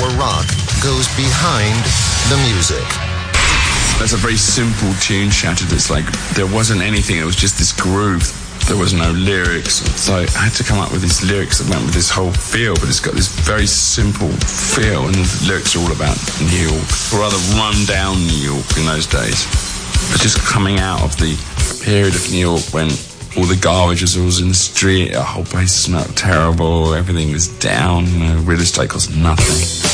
power rock goes behind the music. That's a very simple tune, Shattered. It's like there wasn't anything, it was just this groove. There was no lyrics, so I had to come up with these lyrics that went with this whole feel, but it's got this very simple feel, and the lyrics are all about New York, or rather run-down New York in those days. But just coming out of the period of New York when all the garbage was always in the street, the whole place smelled terrible, everything was down, real estate cost nothing.